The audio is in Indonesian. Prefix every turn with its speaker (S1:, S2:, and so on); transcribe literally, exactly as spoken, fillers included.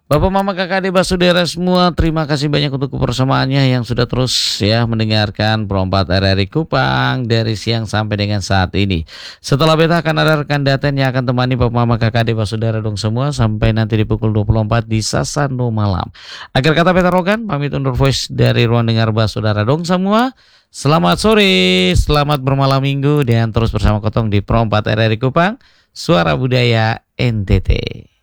S1: Bapak, Mama, Kakak, Adik, Basudara semua, terima kasih banyak untuk kebersamaannya yang sudah terus ya mendengarkan Pro empat R R I Kupang dari siang sampai dengan saat ini. Setelah beta akan ada rekan Daten yang akan temani Bapak, Mama, Kakak, Adik, Basudara dong semua sampai nanti di pukul dua puluh empat di Sasando Malam. Akhir kata beta Rogan, pamit undur voice dari ruang dengar Basudara dong semua. Selamat sore, selamat bermalam minggu dan terus bersama Kotong di Pro empat R R I Kupang, Suara Budaya N T T.